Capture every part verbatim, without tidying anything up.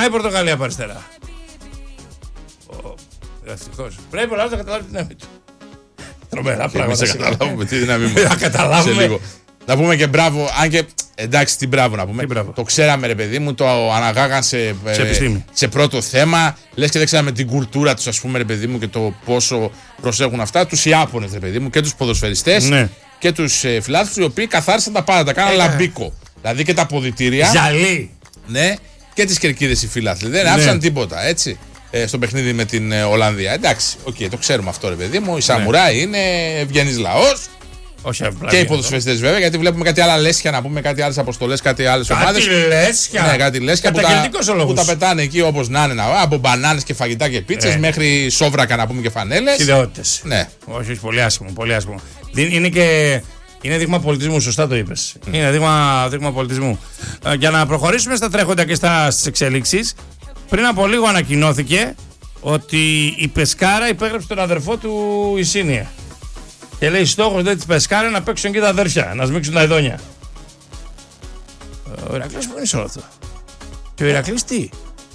Περνάει η Πορτογαλία από αριστερά. Ευτυχώς. Πρέπει ο λαός να καταλάβει τη δύναμη του. Τρομερά πράγματα. Να καταλάβουμε τη δύναμη μου. Να καταλάβουμε. Να πούμε και μπράβο, αν και εντάξει, τι μπράβο να πούμε. Μπράβο. Το ξέραμε, ρε παιδί μου, το αναγάγαν σε, σε, ε, σε πρώτο θέμα. Λες και δεν ξέραμε την κουλτούρα τους, ας πούμε, ρε παιδί μου, και το πόσο προσέχουν αυτά. Τους Ιάπωνες, ρε παιδί μου, και τους ποδοσφαιριστές ναι. και τους ε, φιλάθλους, οι οποίοι καθάρισαν τα πάντα. Τα κάναν ε, λαμπίκο. Δηλαδή και τα αποδυτήρια. Ζαλί. Ναι, και τις κερκίδες οι φιλάθλοι. Δεν άφησαν ναι. τίποτα, έτσι. Ε, στο παιχνίδι με την ε, Ολλανδία. Εντάξει, okay, το ξέρουμε αυτό, ρε παιδί μου. Η Σαμουράι ναι. είναι ευγενής λαός. Όχι, και οι ποδοσφαιριστές βέβαια, γιατί βλέπουμε κάτι άλλα λέσχια να πούμε, κάτι άλλες αποστολές, κάτι άλλες ομάδες. Κάτι λέσχια. Ναι, κάτι λέσχια που τα, που τα πετάνε εκεί όπως να είναι, να, από μπανάνες και φαγητά και πίτσες ε. μέχρι σόβρακα να πούμε και φανέλες. Ιδεότητες. Ναι. Όχι, όχι, πολύ άσχημο, πολύ άσχημο. Είναι και. Είναι δείγμα πολιτισμού, σωστά το είπες. Mm. Είναι δείγμα, δείγμα πολιτισμού. Ε, για να προχωρήσουμε στα τρέχοντα και στις εξελίξεις, πριν από λίγο ανακοινώθηκε ότι η Πεσκάρα υπέγραψε τον αδερφό του Ισίνια. Και λέει στόχος δε της Πεσκάρα να παίξουν και τα αδέρφια, να σμίξουν τα ειδόνια. Ο Ηρακλής που είναι σε όλο αυτό. Και ο Ηρακλής τι?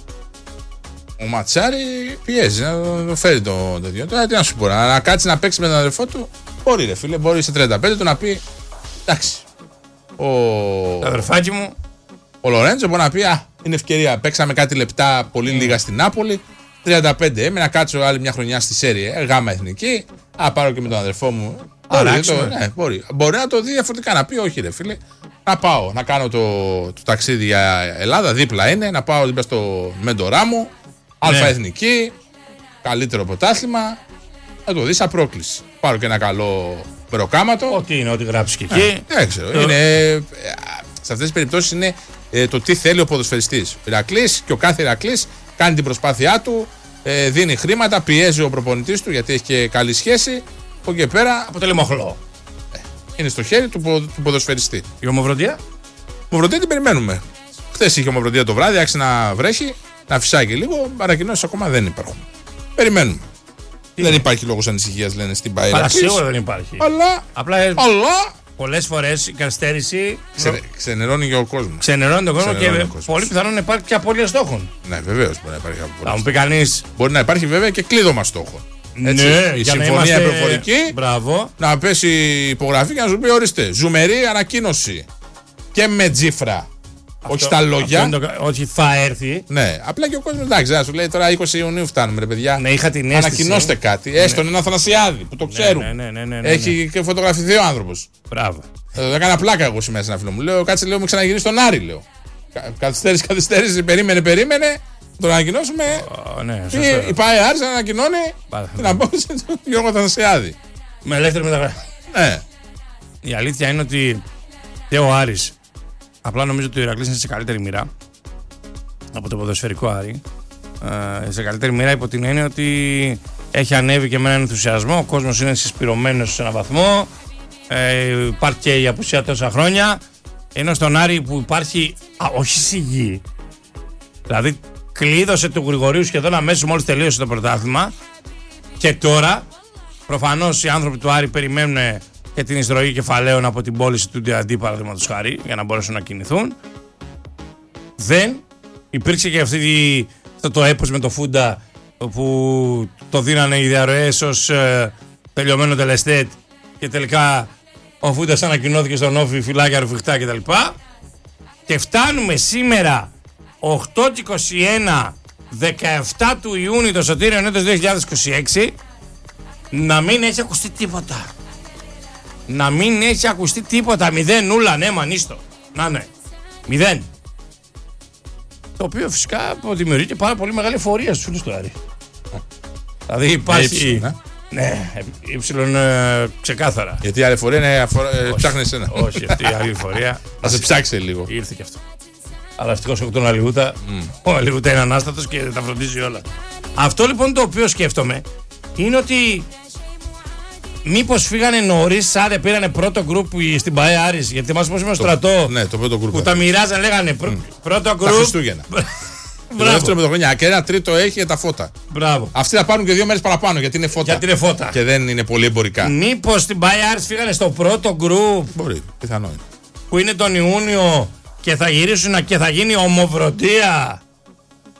Ο Ματσάρη πιέζει να το φέρει το τέτοιο. Τώρα τι να σου πω, να κάτσει να παίξει με τον αδερφό του. Μπορεί ρε φίλε, μπορεί σε τριάντα πέντε του να πει εντάξει. Ο... Το αδερφάκι μου. Ο Λορέντζο μπορεί να πει α, είναι ευκαιρία. Παίξαμε κάτι λεπτά πολύ mm. λίγα στην Νάπολη. τριάντα πέντε έμεινα, κάτσω άλλη μια χρονιά στη Σέρια, ε, γάμα εθνική. Α, πάρω και με τον αδερφό μου. Μπορεί, το, ναι, μπορεί. μπορεί να το δει διαφορετικά, να πει όχι ρε φίλε. Να πάω, να κάνω το, το ταξίδι για Ελλάδα, δίπλα είναι. Να πάω δίπλα στο μέντορά μου. Αλφα ναι. εθνική, καλύτερο πρωτάθλημα. Να το δει σαν πρόκληση. Πάρω και ένα καλό προκάματο. Ό,τι είναι, ό,τι γράψει και εκεί. Ε, δεν ξέρω. Το... Είναι, σε αυτές τις περιπτώσεις είναι ε, το τι θέλει ο ποδοσφαιριστής. Ο Ηρακλής και ο κάθε Ηρακλής κάνει την προσπάθειά του, ε, δίνει χρήματα, πιέζει ο προπονητής του γιατί έχει και καλή σχέση. Από εκεί πέρα. Αποτελεί μοχλό. Ε, είναι στο χέρι του, του ποδοσφαιριστή. Η Ομοβροντία. Η Ομοβροντία την περιμένουμε. Χθες είχε Ομοβροντία το βράδυ, άρχισε να βρέχει, να φυσάει λίγο. Ανακοινώσεις ακόμα δεν υπάρχουν. Περιμένουμε. Τι δεν υπάρχει λόγος ανησυχίας, λένε στην ΠΑΕ. Παρά σίγουρα δεν υπάρχει. Αλλά. Απλά. Αλλά πολλές φορές η καθυστέρηση. Ξε, ξενερώνει και ο κόσμος. Ξενερώνει τον κόσμο και πολύ πιθανόν να υπάρχει και απώλεια στόχων. Ναι, βεβαίως μπορεί να υπάρχει απώλεια. Θα μου πει κανείς. Μπορεί να υπάρχει βέβαια και κλείδωμα στόχων. Έτσι, ναι, η για συμφωνία είμαστε... προφορική. Μπράβο. Να πέσει υπογραφή και να σου πει ορίστε. Ζουμερή ανακοίνωση. Και με τζίφρα. Αυτό, όχι στα λόγια. Το, όχι θα έρθει. Ναι, απλά και ο κόσμος εντάξει, να σου λέει τώρα είκοσι Ιουνίου φτάνουμε, ρε παιδιά. Ναι, είχα την αίσθηση. Ανακοινώστε κάτι. Έστω ναι. έναν Αθανασιάδη που το ξέρουν. Ναι, ναι, ναι, ναι, ναι, Έχει ναι. και φωτογραφηθεί ο άνθρωπος. Μπράβο. Ε, έκανα πλάκα εγώ σήμερα σε ένα φίλο μου. Λέω κάτσε, λέω, μου ξαναγυρίσει στον Άρη, λέω. Καθυστέρηση, καθυστέρηση, περίμενε, περίμενε. Το ανακοινώσουμε. Oh, ναι, η ΠΑΕ άρχισε να ανακοινώνει. Την απόφαση του Γιώργου Αθανασιάδη. Με ελεύθερη μεταγραφή. Ναι. Η αλήθεια είναι ότι και ο Άρης. Απλά νομίζω ότι ο Ηρακλής είναι σε καλύτερη μοίρα από το ποδοσφαιρικό Άρη. Ε, σε καλύτερη μοίρα υπό την έννοια ότι έχει ανέβει και με έναν ενθουσιασμό. Ο κόσμος είναι συσπηρωμένος σε έναν βαθμό. Ε, υπάρχει και η απουσία τόσα χρόνια. Ενώ στον Άρη που υπάρχει. Α, όχι σιγή. Δηλαδή κλείδωσε του Γρηγορίου σχεδόν αμέσως μόλις τελείωσε το πρωτάθλημα. Και τώρα προφανώς οι άνθρωποι του Άρη περιμένουν και την εισρωή κεφαλαίων από την πώληση του Ντιαντί, παραδείγματος χάρη, για να μπορέσουν να κινηθούν. Δεν υπήρξε και αυτή, αυτό το έπος με το Φούντα που το δίνανε οι διαρροές ως ε, τελειωμένο τελεστέτ και τελικά ο Φούντας ανακοινώθηκε στον Όφη, φυλάκια ρουφιχτά κτλ. Και φτάνουμε σήμερα οκτώ και είκοσι ένα, δεκαεπτά του Ιούνιου το Σωτήριο έτος δύο χιλιάδες είκοσι έξι να μην έχει ακουστεί τίποτα. Να μην έχει ακουστεί τίποτα. Μηδέν, νουλα, ναι, μανίστο. Να ναι. Μηδέν. Το οποίο φυσικά δημιουργεί και πάρα πολύ μεγάλη εφορία στους φίλους του Άρη. Δηλαδή υπάρχει. Ναι, ναι ύψιλον ε, ξεκάθαρα. Γιατί η άλλη εφορία είναι αφορά, ε, ψάχνει εσένα. Όχι, αυτή η άλλη εφορία. Θα σε ψάξει λίγο. Ήρθε και αυτό. Αλλά ευτυχώς έχω τον Αλιούτα. Mm. Ο Αλιούτα είναι ανάστατος και τα φροντίζει όλα. Αυτό λοιπόν το οποίο σκέφτομαι είναι ότι. Μήπως φύγανε νωρίς, άντε πήρανε πρώτο γκρουπ στην ΠΑΕ Άρης, γιατί μας πως είμαι στο στρατό. Ναι, το πρώτο γκρουπ. Που τα μοιράζαν, λέγανε πρω, mm. πρώτο γκρουπ. Τα Χριστούγεννα. Το δεύτερο με το χρονιά. Και ένα τρίτο έχει για τα φώτα. Μπράβο. Αυτοί θα πάρουν και δύο μέρες παραπάνω γιατί είναι φώτα. Γιατί είναι φώτα. Και δεν είναι πολύ εμπορικά. Μήπως στην ΠΑΕ Άρης φύγανε στο πρώτο γκρουπ. Μπορεί, πιθανό είναι. Που είναι τον Ιούνιο και θα γυρίσουν και θα γίνει Ομοβροντία.